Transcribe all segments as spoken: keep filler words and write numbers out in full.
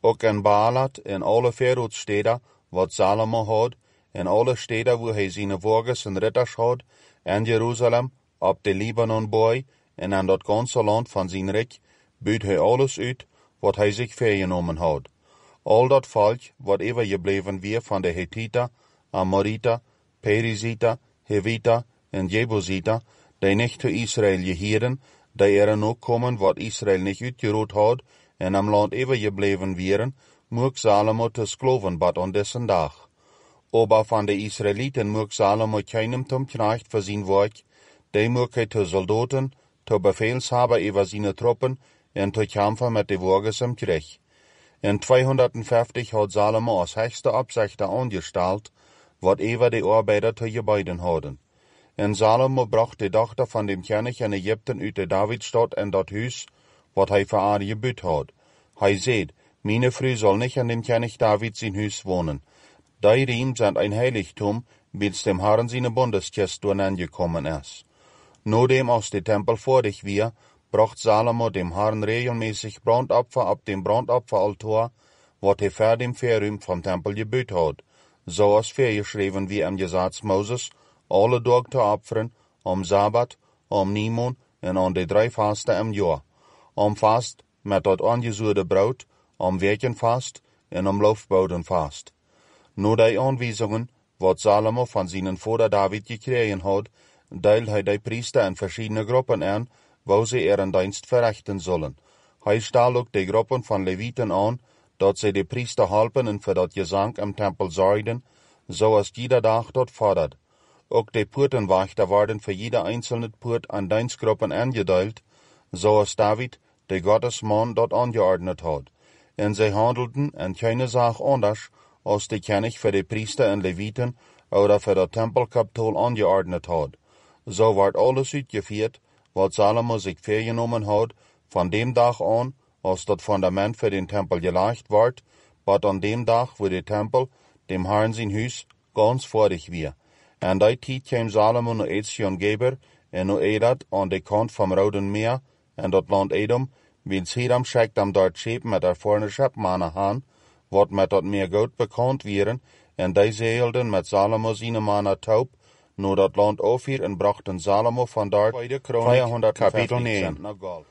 Ook in Baalat en alle verootsteden wat Salomo had, en alle steden waar hij zijn vogels en ridders had, en Jeruzalem, op de Libanonbooi, en aan dat ganse land van zijn rijk, buit hij alles uit, wat hij zich vergenomen had. Al dat volk, wat overgebleven weer van de Hethieten, Amorieten, Perizieten, Heviten en Jebusieten, die niet te Israël gehieren, die er ook komen wat Israël niet uitgeroeid had, en am land overgebleven wieren, moek Salomo te skloven bad on dessen dag. Aber van de Israëlieten moek Salomo keinem tom knecht voor zijn werk, die moek hij te soldaten, te befeelshaber over zijn troppen, en te kampen met de vogels im Krieg. In tweehonderdvijftig had Salomo als hoogste opzichter aangesteld, wat over de arbeider te gebeiden hadden. En Salomo bracht de dochter van dem koning in Egypten uit de Davidstad en dat huis, wat hij voor haar gebuut had. Hij zei, mijn vrouw zal niet in dem koning David zijn huis wonen. Die riem zijn een heiligtum, bis dem Herren zijn bundeskist doorheen gekomen is. Nodem als de tempel vorig weer, bracht Salomo dem Herren regelmäßig brandopfer op dem brandopferaltaar, wat hij voor dem verruim vom tempel gebuut had, zoals vergeschreven wie in Gesetz Moses, alle dag te opferen, om Sabbat, om Nimon en aan de drie vasten im jaar, om vast met dat aangezuurde brood, om wekenvast en om loofbodenvast. Na die aanwijzingen, wat Salomo van zijn vader David gekregen had, deelde hij de priester in verschillende groepen aan, waar ze er een dienst verrichten zullen. Hij stelde ook de groepen van Levieten aan, dat ze de priester helpen en voor dat gezang im tempel zorgden, zoals ieder dag dat vordert. Ook de poortenwachter worden voor ieder einzelne poort aan dienstgroepen aangedeeld, zoals David, de Gottesman, dat aangeordnet had. En zij handelden in keine zaak anders, als de koning voor de priester en Levieten, oder voor dat tempelkapitool aangeordnet had. Zo wordt alles uitgevoerd, wat Salomo zich vergenomen had, van dem dag aan, als dat fundament voor den tempel gelegd wordt, wat aan dem dag voor de tempel, dem Herrn zijn huis, ganz vorig weer. En die tijd kwam Salomo naar Ezion-Geber, en naar Edat aan de kant van Rode Meer, en dat land Edom, wils Hiram schickt hem dort schepen met ervorene schepmannen aan, wat met dat meer goud bekend wieren, en die zeilden met Salomo zijn mannen taub, naar dat land Ofir en brachten Salomo van dort tweehonderd kapitel negen.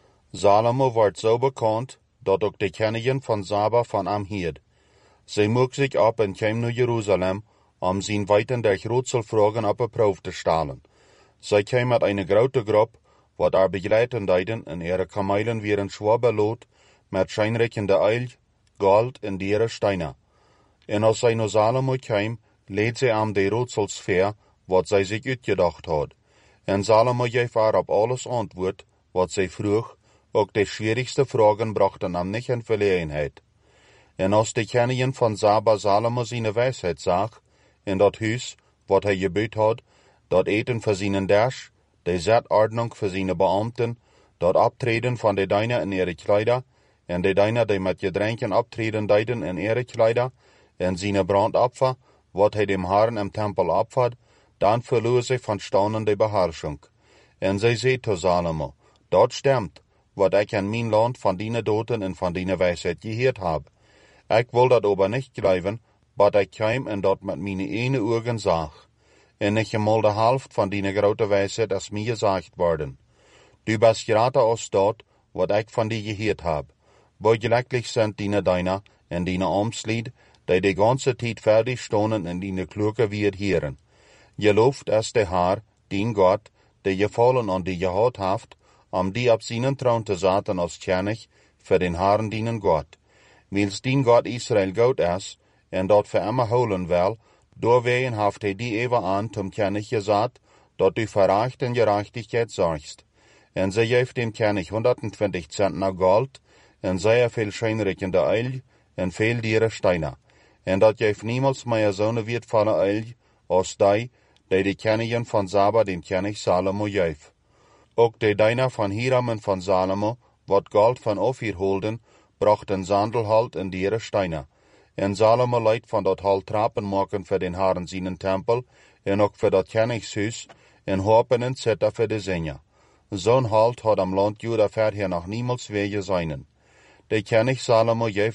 Salomo wordt zo bekend, dat ook de koningin van Saba van hem hield. Zij moek zich op en kwam naar Jeruzalem, om zijn weten der grootselvragen op een proef te stellen. Zij kwam met een grote groep, wat haar begeleiden deden, en ihre kamelen wieren zwaar belood, met schijnrijkende eil, goud en dure stenen. En als zij naar Salomo kwam, leed zij aan de raadselsfeer, wat zij zich uitgedacht had. En Salomo gaf haar op alles antwoord, wat zij vroeg, ook de schwierigste vragen brachten hem niet in verlegenheid. En als de koningin van Saba Salomo zijn wijsheid zag, in dat huis, wat hij gebuut had, dat eten voor zijn dash, de zetordnung voor zijn beambten, dat optreden van de dijnen in ihre kleider, en de dijnen die met gedrenken optreden deden in ihre kleider, en zijn brandopfer, wat hij dem Herren im tempel opfert, dan verloor zij van staunen de beherrschung. En zij zei te Salomo, dat stemt, wat ik in mijn land van die doten en van die wijsheid gehoord heb. Ik wil dat aber niet geloven, wat ik kwam en dat met mijn ene ogen zag. En niet eenmaal de helft van die grote wijsheid is mij gezegd worden. Du bist greater als dat, wat ik van die gehoord heb. Beugelijk zijn die dijnen en die armslied, die de ganze tijd verdig stonden en die kloeke weer hieren. Geloofd is de Heer, dien God, die gevallen aan die gehad heeft, om die op zijn troon te zetten als koning, voor den Herren dienen God. Wils dien God Israël God is, en dat voor immer houden wil, doorwegen heeft hij die even aan tom koning gezet, dat u voor recht en gerechtigheid zorgst. En zij geeft dem koning honderdtwintig centner gold, en zeer veel schijnrijkende eil, en veel dure stenen. En dat geeft niemals meer zo'n wertvolle eil, als die, die de koningin van Saba dem koning Salomo geeft. Ook de dienaar van Hiram en van Salomo, wat gold van Ofir holden, brachten zandelhout en dure stenen. En Salomo leidt van dat hal trappen maken voor den Herren zijn tempel, en ook voor dat koningshuis, en hopen en zetten voor de zingen. Zo'n halt had am land Juda verder nog niemals weer zijn. De koning Salomo geeft